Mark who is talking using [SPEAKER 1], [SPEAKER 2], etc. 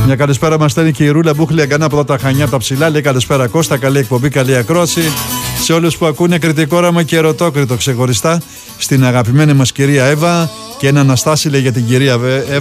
[SPEAKER 1] Μια καλησπέρα μας στέλνει και η Ρούλα Μπούχλη Αγκανά από τα Χανιά, από τα ψηλά. Λέει καλησπέρα Κώστα, καλή εκπομπή, καλή ακρόαση. Σε όλους που ακούνε κριτικό όραμα και ερωτόκριτο ξεχωριστά. Στην αγαπημένη μας κυρία Εύα και ένα Αναστάση λέει για την κυρία Εύα.